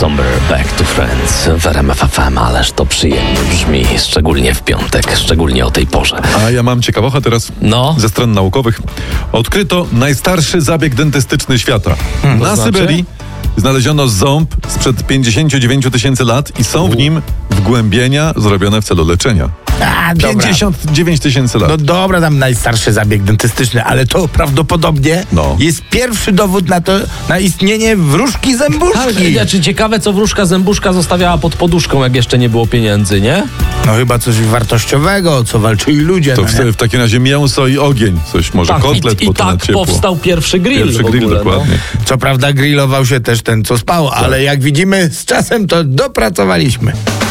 Somber Back to Friends w RMF FM, ależ to przyjemnie brzmi, szczególnie w piątek, szczególnie o tej porze. A ja mam ciekawostkę teraz ze stron naukowych. Odkryto najstarszy zabieg dentystyczny świata. Na Syberii znaleziono ząb sprzed 59 000 lat i są w nim wgłębienia zrobione w celu leczenia. 59 000 lat. No dobra, tam najstarszy zabieg dentystyczny, ale to prawdopodobnie jest pierwszy dowód na istnienie wróżki zębuszki. Znaczy ciekawe, co wróżka zębuszka zostawiała pod poduszką, jak jeszcze nie było pieniędzy, nie? No chyba coś wartościowego, o co walczyli ludzie. To w takim razie mięso i ogień. Coś może kotlet, i tak powstał pierwszy grill. Pierwszy grill, dokładnie. Co prawda grillował się też ten, co spał, ale jak widzimy, z czasem to dopracowaliśmy.